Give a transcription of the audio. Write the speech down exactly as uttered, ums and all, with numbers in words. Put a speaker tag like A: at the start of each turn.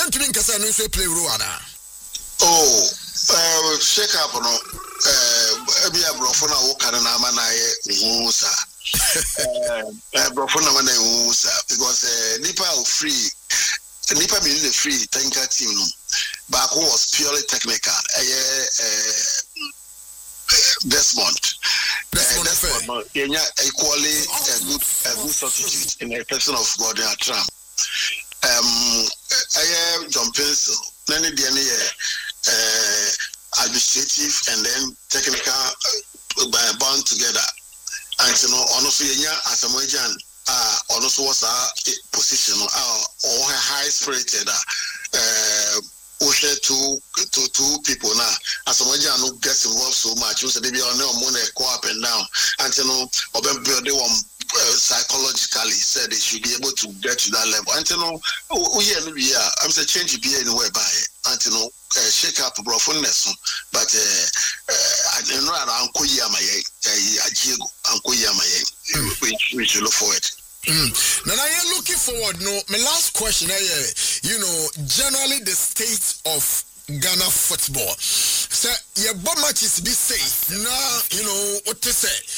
A: Yantumi nkasa no nso play role ana.
B: Oh, uh, shake up no. Uh, ebi abrofo na wo kana na ama na ye hu sa. Eh, abrofo na na hu sa because uh, nipa o free nipa me the free tanker team no. Back was purely technical. Uh, Desmond.
A: Desmond,
B: uh, Desmond no, Kenya equally a good a good substitute in the person of Gordon Atram. Um, I John Pencil. None of the uh, administrative and then technical uh, bound together. And you know, honestly, yeah, as a Majan, uh, also was a position uh, or high spirited. Uh, Oshe two to two people now. As a Majan who gets involved so much, you said they be on no money go up and down. And you know, Oben they want psychologically said they should be able to get to that level. And you know, we yeah, I'm saying change be anywhere by it. And you know, uh, shake up bro for nessun. But uh, I don't know I'm koyi amaye, ajiego, I'm koyi amaye. We we should look forward.
A: Mm. Now I'm looking forward. No, my last question. Uh, you know, generally the state of Ghana football. So your bomb matches be safe now. You know what to say.